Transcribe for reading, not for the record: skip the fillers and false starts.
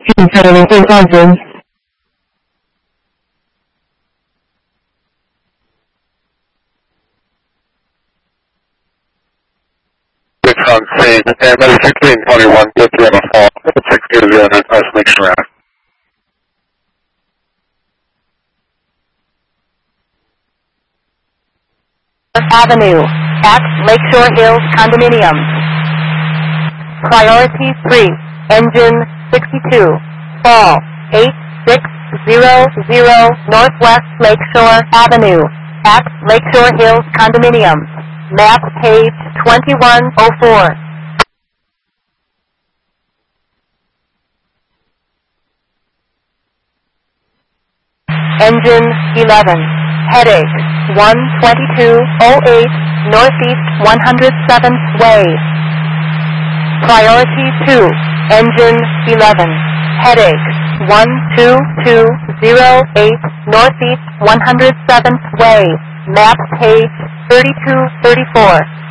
现在为第二人。 On scene, and that is 1621 with the fall, 60 unit, Lake Shore Ave. Avenue, at Lakeshore Hills Condominiums. Priority 3, engine 62, fall 8600 Northwest Lakeshore Avenue, at Lakeshore Hills Condominiums. Map page 2104. Engine 11. Headache 12208 Northeast 107th Way. Priority 2. Engine 11. Headache 12208 Northeast 107th Way. Map page 3234.